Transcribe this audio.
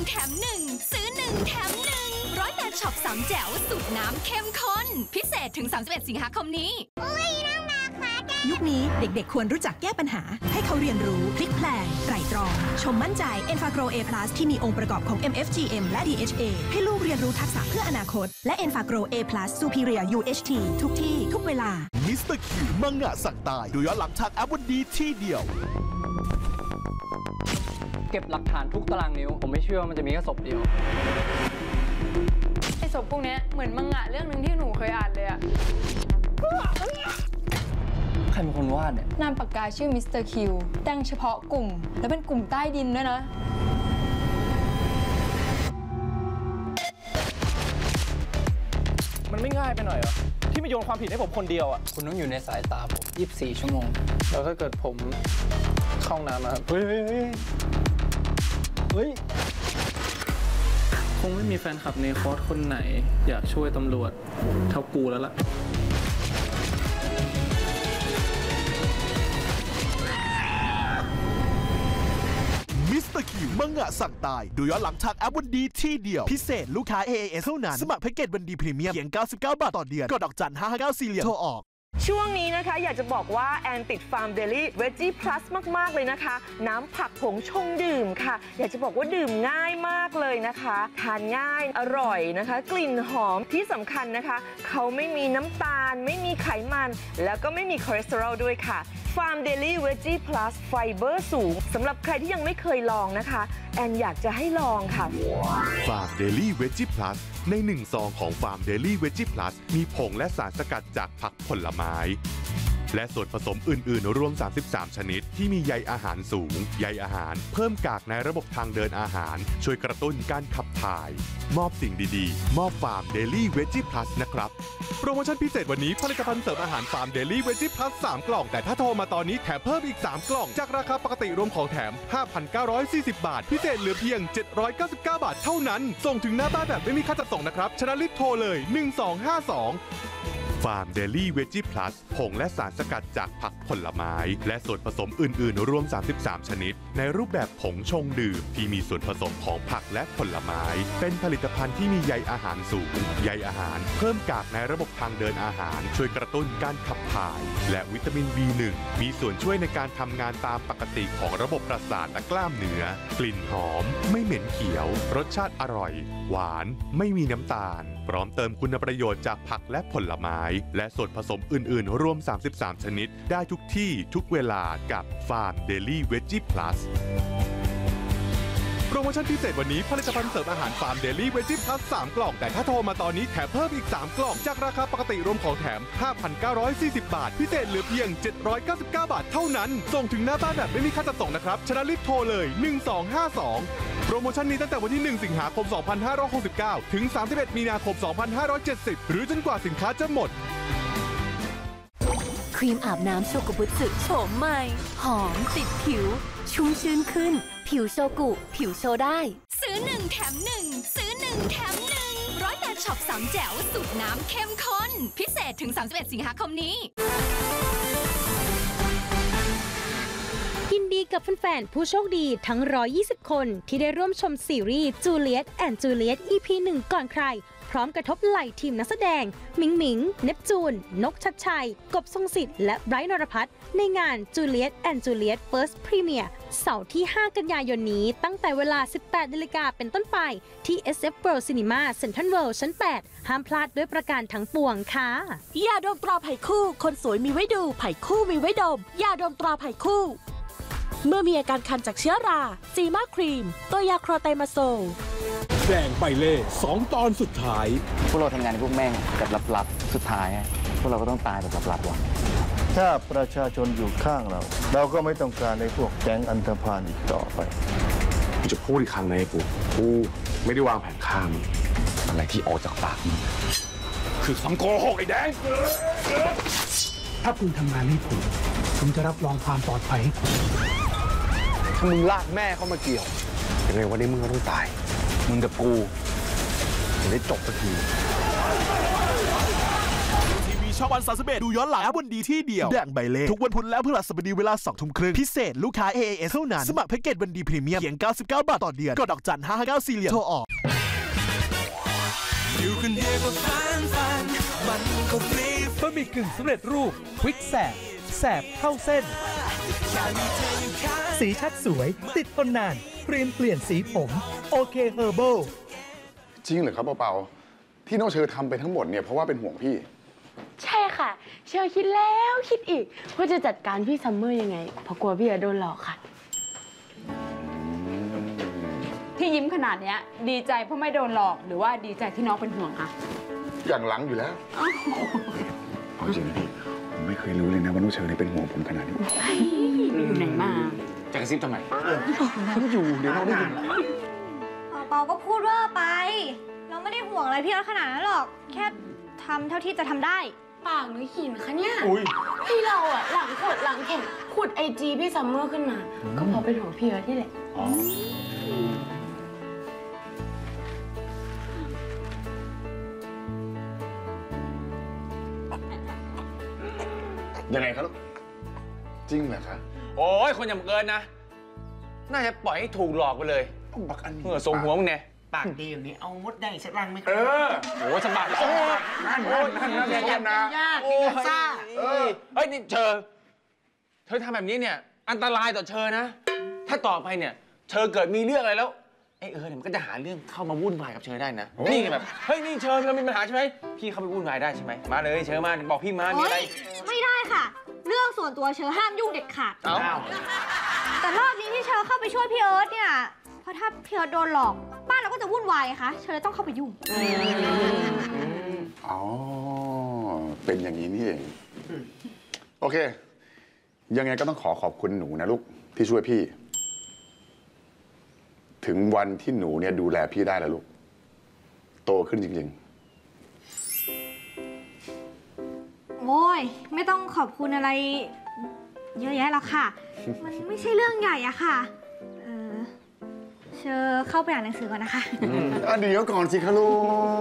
1แถม1ซื้อ1แถม1108ช็อป3แจ๋วสูตรน้ำเข้มข้นพิเศษถึง31สิงหาคมนี้ยุคนี้เด็กๆควรรู้จักแก้ปัญหาให้เขาเรียนรู้พลิกแพลงไตร่ตรองชมมั่นใจ Enfagro A+ ที่มีองค์ประกอบของ MFGM และ DHA ให้ลูกเรียนรู้ทักษะเพื่ออนาคตและ Enfagro A+ Superior UHT ทุกที่ทุกเวลามิสเตอร์คิวมังงะสั่งตายดูย้อนหลังทางแอปวันดีที่เดียวเก็บหลักฐานทุกตารางนิ้วผมไม่เชื่อว่ามันจะมีแค่ศพเดียวไอ้ศพพวกนี้เหมือนมังงะเรื่องหนึ่งที่หนูเคยอ่านเลยอะใครเป็นคนวาดเนี่ยนามปากกาชื่อมิสเตอร์คิวแต่งเฉพาะกลุ่มและเป็นกลุ่มใต้ดินด้วยนะมันไม่ง่ายไปหน่อยเหรอที่มาโยนความผิดให้ผมคนเดียวอ่ะคุณต้องอยู่ในสายตาผม24 ชั่วโมงแล้วถ้าเกิดผมเข้าห้องน้ำนะครับเฮ้ยคงไม่มีแฟนคลับในคอร์สคนไหนอยากช่วยตำรวจเท่ากูแล้วล่ะมิสเตอร์คิวมังงะสั่งตายดูย้อนหลังทางแอปวันดีที่เดียวพิเศษลูกค้า AAS เท่านั้นสมัครแพ็กเกจวันดีพรีเมียมเพียง99 บาทต่อเดือนกดดอกจัน559 4เหลี่ยมโทรออกช่วงนี้นะคะอยากจะบอกว่าแอนติดฟาร์มเดลี่เวจจี้พลัสมากๆเลยนะคะน้ำผักผงชงดื่มค่ะอยากจะบอกว่าดื่มง่ายมากเลยนะคะทานง่ายอร่อยนะคะกลิ่นหอมที่สำคัญนะคะเขาไม่มีน้ำตาลไม่มีไขมันแล้วก็ไม่มีคอเลสเตอรอลด้วยค่ะฟาร์มเดลี่เวจจี้พลัสไฟเบอร์สูงสำหรับใครที่ยังไม่เคยลองนะคะแอนอยากจะให้ลองค่ะฟาร์มเดลี่เวจจี้พลัสใน1 ซองของฟาร์มเดลี่เวจจี้พลัสมีผงและสารสกัดจากผักผลไม้และส่วนผสมอื่นๆรวม33ชนิดที่มีใยอาหารสูงใยอาหารเพิ่มกากในระบบทางเดินอาหารช่วยกระตุ้นการขับถ่ายมอบสิ่งดีๆมอบฟาร์มเดลี่เวจจี้พลัสนะครับโปรโมชั่นพิเศษวันนี้ผลิตภัณฑ์เสริมอาหารฟาร์มเดลี่เวจจี้พลัส3 กล่องแต่ถ้าโทรมาตอนนี้แถมเพิ่มอีก3 กล่องจากราคาปกติรวมของแถม 5,940 บาทพิเศษเหลือเพียง799 บาทเท่านั้นส่งถึงหน้าบ้านแบบไม่มีค่าจัดส่งนะครับฉะนั้นรีบโทรเลย1252ฟาร์มเดลี่เวจจี้พลัสผงและสารสกัดจากผักผลไม้และส่วนผสมอื่นๆรวม33ชนิดในรูปแบบผงชงดื่มที่มีส่วนผสมของผักและผลไม้เป็นผลิตภัณฑ์ที่มีใยอาหารสูงใยอาหารเพิ่มกากในระบบทางเดินอาหารช่วยกระตุ้นการขับถ่ายและวิตามิน B1 มีส่วนช่วยในการทำงานตามปกติของระบบประสาทและกล้ามเนื้อกลิ่นหอมไม่เหม็นเขียวรสชาติอร่อยหวานไม่มีน้ำตาลพร้อมเติมคุณประโยชน์จากผักและผลไม้และส่วนผสมอื่นๆรวม33ชนิดได้ทุกที่ทุกเวลากับฟาร์มเดลี่เวจจี้พลัสโปรโมชั่นพิเศษวันนี้ผลิตภัณฑ์เสริมอาหารฟาร์มเดลี่เวจจี้พลัส3 กล่องแต่ถ้าโทรมาตอนนี้แถมเพิ่มอีก3 กล่องจากราคาปกติรวมของแถม 5,940 บาทพิเศษเหลือเพียง799 บาทเท่านั้นส่งถึงหน้าบ้านแบบไม่มีค่าจัดส่งนะครับฉะนั้นรีบโทรเลย1252โปรโมชั่นนี้ตั้งแต่วันที่1 สิงหาคม 2569 ถึง 31 มีนาคม 2570 หรือจนกว่าสินค้าจะหมดครีมอาบน้ำโชกุบุสึโฉมใหม่หอมติดผิวชุ่มชื้นขึ้นผิวโชกุผิวโชได้ซื้อ1แถม1ซื้อ1แถม108ช็อป3แจ๋วสูตรน้ำเข้มข้นพิเศษถึง31สิงหาคมนี้ยินดีกับแฟนๆผู้โชคดีทั้ง120คนที่ได้ร่วมชมซีรีส์จูเลียตแอนด์จูเลียต EP 1 ก่อนใครพร้อมกระทบไหล่ทีมนักแสดงหมิงหมิงเนปจูนนกชัดชัยกบทรงสิทธิ์และไบรท์นรพัฒน์ในงานจูเลียตแอนด์จูเลียต First Premiere เสาร์ที่5 กันยายนนี้ตั้งแต่เวลา 18 นาฬิกาเป็นต้นไปที่ SF World Cinema Central World ชั้น 8 ห้ามพลาดด้วยประการทั้งปวงค่ะยาดมตราไผ่คู่คนสวยมีไว้ดูไผ่คู่มีไว้ดมยาดมตราไผ่คู่เมื่อมีอาการคันจากเชื้อราซีมาครีมตัวยาโครไตมาโซแดงใบเล่2 ตอนสุดท้ายพวกเราทำงานในพวกแม่งแบบลับๆสุดท้ายพวกเราก็ต้องตายแบบลับๆว่ะถ้าประชาชนอยู่ข้างเราก็ไม่ต้องการในพวกแก๊งอันธพาลอีกต่อไปกูจะพูดอีกครั้งนะไอ้ปู่กูไม่ได้วางแผนฆ่ามึงอะไรที่ออกจากปากมึงคือคำโกหกไอ้แดงถ้าคุณทำงานให้ผมจะรับรองความปลอดภัยให้คุณถ้ามึงลากแม่เข้ามาเกี่ยวยังไงวันนี้มึงก็ต้องตายมึงกับกูจะได้จบสักทีทีวีช่ช่องวัน31ดูย้อนหลังแอปวันดีที่เดียวแดงใบเล่ทุกวันพุธและพฤหัสบดีเวลา 20:30 นพิเศษลูกค้า AAS เท่านั้นสมัครแพ็กเกจวันดีพรีเมียมเพียง99 บาทต่อเดือนกดดอกจัน559สี่เหลี่ยมโทรออกอยู่คนเดียวก็ฟันมันก็ฟรีบะหมี่กึ่งสำเร็จรูปควิกแสบเข้าเส้นสีชัดสวยติดทนนานครีมเปลี่ยนสีผมโอเคเฮอร์เบิลจริงเหรอครับเปาที่น้องเชอทำไปทั้งหมดเนี่ยเพราะว่าเป็นห่วงพี่ใช่ค่ะเชอคิดแล้วคิดอีกว่าจะจัดการพี่ซัมเมอร์ยังไงเพราะกลัวพี่จะโดนหลอกค่ะที่ยิ้มขนาดนี้ดีใจเพราะไม่โดนหลอกหรือว่าดีใจที่น้องเป็นห่วงคะอย่างหลังอยู่แล้วเอาจริงนะพี่ผมไม่เคยรู้เลยนะว่าน้องเชอเนี่ยเป็นห่วงผมขนาดนี้อยู่ไหนมาจะกระซิบทำไมเขาอยู่เดี๋ยวน้องได้ยินเปาก็พูดว่าไปเราไม่ได้ห่วงอะไรพี่ขนาดนั้นหรอกแค่ทำเท่าที่จะทำได้ปากหรือหินคะเนี่ยพี่เราอะหลังแข่งขุดไอจีพี่ซัมเมอร์ขึ้นมาก็เพราะเป็นห่วงพี่เอิร์ธนี่แหละยังไงครับจริงเหรอคะโอ้ยคนอย่างเกินนะน่าจะปล่อยให้ถูกหลอกไปเลยบักอันนี้ทรงหัวมึงไงปากดีอย่างนี้เอามดได้สักรังไหมโอ้สบัดนั่นนะยากซ่าเฮ้ยนี่เธอทำแบบนี้เนี่ยอันตรายต่อเชอนะถ้าต่อไปเนี่ยเชอเกิดมีเรื่องอะไรแล้วไอ้เนี่ยมันก็จะหาเรื่องเข้ามาวุ่นวายกับเชอได้นะนี่แบบเฮ้ยนี่เชอเรามีปัญหาใช่ไหมพี่เข้าไปวุ่นวายได้ใช่ไหมมาเลยเชอมาบอกพี่มามีอะไรไม่ได้ค่ะเรื่องส่วนตัวเชอห้ามยุ่งเด็ดขาดแต่รอบนี้ที่เชอเข้าไปช่วยพี่เอิร์ธเนี่ยเพราะถ้าพี่เอิร์ธโดนหลอกบ้านเราก็จะวุ่นวายคะเชอต้องเข้าไปยุ่งอ๋อเป็นอย่างนี้นี่เองโอเคยังไงก็ต้องขอบคุณหนูนะลูกที่ช่วยพี่ถึงวันที่หนูเนี่ยดูแลพี่ได้แล้วลูกโตขึ้นจริงๆโอ้ยไม่ต้องขอบคุณอะไรเยอะแยะหรอกค่ะมันไม่ใช่เรื่องใหญ่อะค่ะเชอเข้าไปอ่านหนังสือก่อนนะคะเดี๋ยวก่อนสิคะลูก